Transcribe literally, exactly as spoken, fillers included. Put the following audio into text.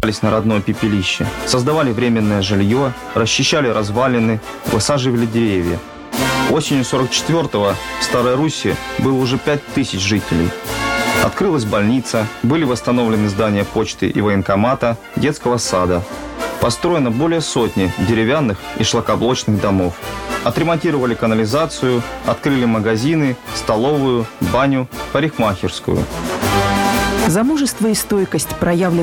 на родное пепелище, создавали временное жилье, расчищали развалины, высаживали деревья. Осенью сорок четвёртого в Старой Руси было уже пять тысяч жителей. Открылась больница, были восстановлены здания почты и военкомата, детского сада. Построено более сотни деревянных и шлакоблочных домов. Отремонтировали канализацию, открыли магазины, столовую, баню, парикмахерскую. Замужество и стойкость проявлены